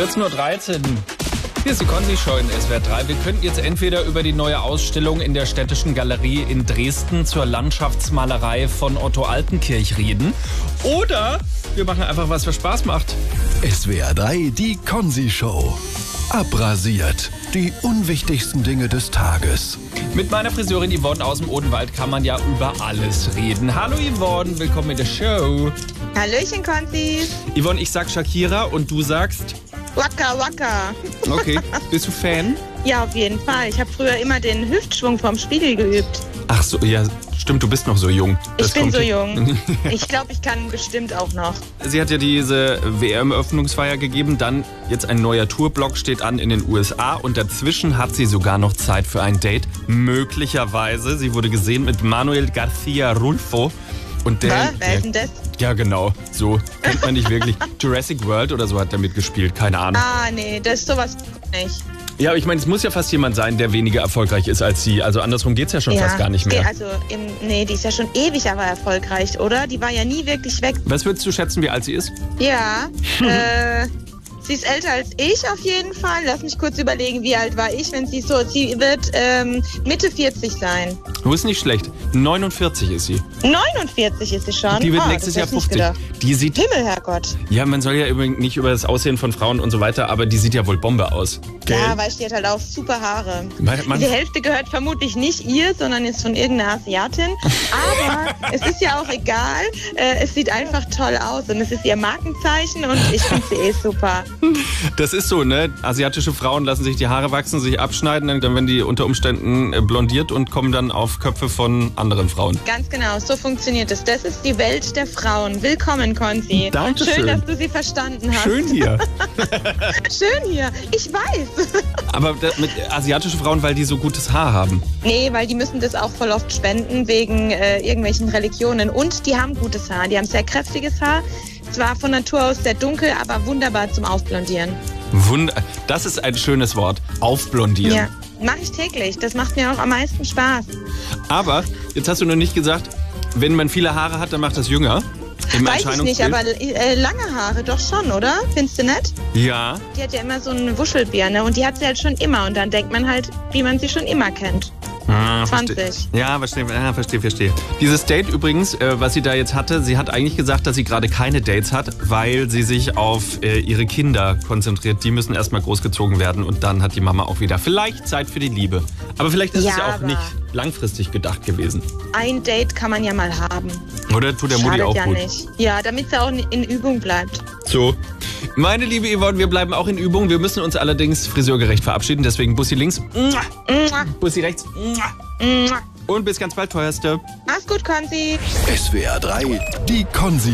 14.13 Uhr. Hier ist die Konzi-Show in SWR 3. Wir könnten jetzt entweder über die neue Ausstellung in der Städtischen Galerie in Dresden zur Landschaftsmalerei von Otto Altenkirch reden. Oder wir machen einfach, was für Spaß macht. SWR 3, die Konzi-Show. Abrasiert. Die unwichtigsten Dinge des Tages. Mit meiner Friseurin Yvonne aus dem Odenwald kann man ja über alles reden. Hallo Yvonne, willkommen in der Show. Hallöchen, Konzi. Yvonne, ich sag Shakira und du sagst? Waka, waka. Okay, bist du Fan? Ja, auf jeden Fall. Ich habe früher immer den Hüftschwung vorm Spiegel geübt. Ach so, ja, stimmt, du bist noch so jung. Ich bin so jung. Ich glaube, ich kann bestimmt auch noch. Sie hat ja diese WM-Öffnungsfeier gegeben, dann jetzt ein neuer Tourblock steht an in den USA und dazwischen hat sie sogar noch Zeit für ein Date. Möglicherweise, sie wurde gesehen mit Manuel García Rulfo. Und wer ist denn das? Ja, genau, so kennt man nicht wirklich. Jurassic World oder so hat der mitgespielt, keine Ahnung. Ah, nee, das ist sowas nicht. Ja, ich meine, es muss ja fast jemand sein, der weniger erfolgreich ist als sie. Also andersrum geht's ja schon fast gar nicht mehr. Also, die ist ja schon ewig aber erfolgreich, oder? Die war ja nie wirklich weg. Was würdest du schätzen, wie alt sie ist? Ja, sie ist älter als ich auf jeden Fall. Lass mich kurz überlegen, wie alt war ich, wenn sie so... Sie wird Mitte 40 sein. Du ist nicht schlecht. 49 ist sie. 49 ist sie schon? Die wird nächstes Jahr 50. Die sieht... Himmelherrgott. Ja, man soll ja übrigens nicht über das Aussehen von Frauen und so weiter, aber die sieht ja wohl Bombe aus. Gell? Ja, weil die hat halt auch super Haare. Die Hälfte gehört vermutlich nicht ihr, sondern ist von irgendeiner Asiatin. Aber es ist ja auch egal. Es sieht einfach toll aus und es ist ihr Markenzeichen und ich finde sie super. Das ist so, ne? Asiatische Frauen lassen sich die Haare wachsen, sich abschneiden, dann werden die unter Umständen blondiert und kommen dann auf Köpfe von anderen Frauen. Ganz genau, so funktioniert es. Das ist die Welt der Frauen. Willkommen, Konzi. Dankeschön. Schön, dass du sie verstanden hast. Schön hier. Schön hier. Ich weiß. Aber mit asiatische Frauen, weil die so gutes Haar haben? Nee, weil die müssen das auch voll oft spenden wegen irgendwelchen Religionen. Und die haben gutes Haar. Die haben sehr kräftiges Haar. Zwar von Natur aus sehr dunkel, aber wunderbar zum Aufblondieren. Das ist ein schönes Wort. Aufblondieren. Ja, mache ich täglich. Das macht mir auch am meisten Spaß. Aber, jetzt hast du noch nicht gesagt, wenn man viele Haare hat, dann macht das jünger. Weiß ich nicht, aber lange Haare doch schon, oder? Findest du nett? Ja. Die hat ja immer so eine Wuschelbirne und die hat sie halt schon immer. Und dann denkt man halt, wie man sie schon immer kennt. 20. Verstehe. Dieses Date übrigens, was sie da jetzt hatte, sie hat eigentlich gesagt, dass sie gerade keine Dates hat, weil sie sich auf ihre Kinder konzentriert. Die müssen erstmal großgezogen werden und dann hat die Mama auch wieder vielleicht Zeit für die Liebe. Aber vielleicht ist es ja auch nicht langfristig gedacht gewesen. Ein Date kann man ja mal haben. Oder tut der Mutti auch gut? Nicht. Ja, damit sie auch in Übung bleibt. So. Meine liebe Yvonne, wir bleiben auch in Übung. Wir müssen uns allerdings friseurgerecht verabschieden. Deswegen Bussi links, Bussi rechts. Und bis ganz bald, teuerste. Mach's gut, Konzi. SWR 3, die Konzi